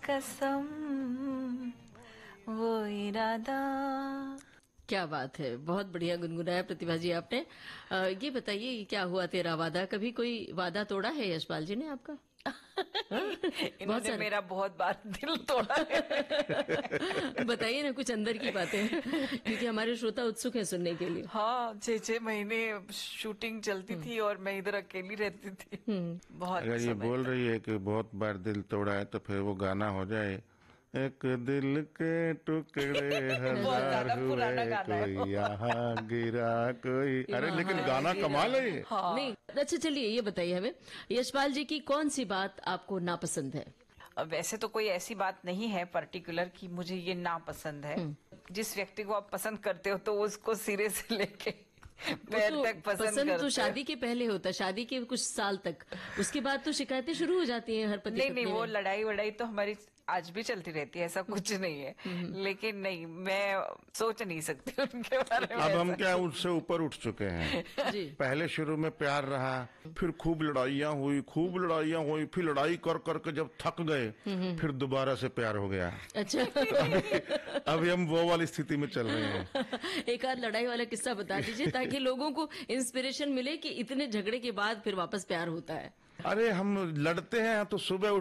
कसम वो इरादा। क्या बात है, बहुत बढ़िया गुनगुनाया प्रतिभा जी आपने। ये बताइए, ये क्या हुआ तेरा वादा, कभी कोई वादा तोड़ा है यशपाल जी ने आपका? बहुत इन्होंने सारे मेरा बहुत बार दिल तोड़ा है। बताइए ना कुछ अंदर की बातें, क्योंकि हमारे श्रोता उत्सुक हैं सुनने के लिए। हाँ, 6-6 महीने शूटिंग चलती थी और मैं इधर अकेली रहती थी। बहुत अगर ये समय बोल तक। रही है कि बहुत बार दिल तोड़ा है तो फिर वो गाना हो जाए, एक दिल के टुकड़े बहुत हजार ज्यादा पुराना हुए, गाना है वो। कोई यहाँ गिरा कोई, अरे लेकिन हाँ, गाना कमाल है ये। हाँ। नहीं, अच्छा चलिए ये बताइए हमें, यशपाल जी की कौन सी बात आपको नापसंद है? अब वैसे तो कोई ऐसी बात नहीं है पर्टिकुलर कि मुझे ये ना पसंद है। जिस व्यक्ति को आप पसंद करते हो तो उसको सिरे से लेके पैर तो तक पसंद पसंद करते तो हो। शादी के पहले होता है, शादी के कुछ साल तक, उसके बाद तो शिकायतें शुरू हो जाती हैं हर पति नहीं पत्नी नहीं, वो में। लड़ाई वड़ाई तो हमारी आज भी चलती रहती है, ऐसा कुछ नहीं है। लेकिन नहीं, मैं सोच नहीं सकती उनके बारे में अब हम ऐसा। क्या उससे ऊपर उठ चुके हैं। जी। पहले शुरू में प्यार रहा, फिर खूब लड़ाइयाँ हुई, फिर लड़ाई कर करके जब थक गए, फिर दोबारा से प्यार हो गया। अच्छा। अभी हम वो वाली स्थिति में चल रहे हैं। एक आध लड़ाई वाला किस्सा बता दीजिए ताकि लोगों को इंस्पिरेशन मिले कि इतने झगड़े के बाद फिर वापस प्यार होता है। अरे हम लड़ते हैं तो सुबह